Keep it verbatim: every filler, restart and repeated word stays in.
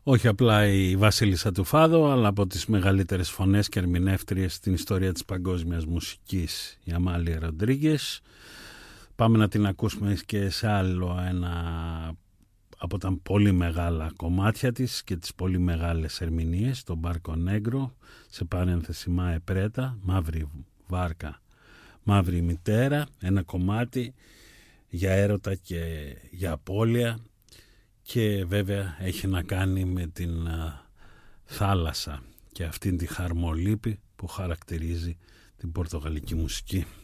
όχι απλά η Βασίλισσα του Φάδο, αλλά από τις μεγαλύτερες φωνές και ερμηνεύτριες στην ιστορία της παγκόσμιας μουσικής, η Αμάλια Ροντρίγκες. Πάμε να την ακούσουμε και σε άλλο ένα από τα πολύ μεγάλα κομμάτια της και τις πολύ μεγάλες ερμηνείες, το Μπάρκο Νέγκρο, σε παρένθεση Μάε Πρέτα, μαύρη βάρκα, μαύρη μητέρα, ένα κομμάτι για έρωτα και για απώλεια και βέβαια έχει να κάνει με την α, θάλασσα και αυτήν τη χαρμολύπη που χαρακτηρίζει την πορτογαλική μουσική.